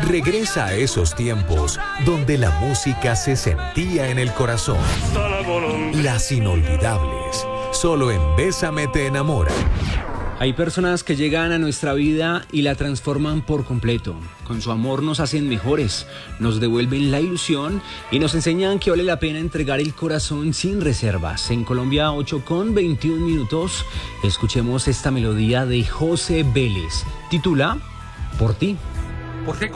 Regresa a esos tiempos donde la música se sentía en el corazón. Las inolvidables, solo en Bésame te enamora. Hay personas que llegan a nuestra vida y la transforman por completo. Con su amor nos hacen mejores, nos devuelven la ilusión y nos enseñan que vale la pena entregar el corazón sin reservas. En Colombia, 8:21. Escuchemos esta melodía de José Vélez. Titula Por ti. ¿Por qué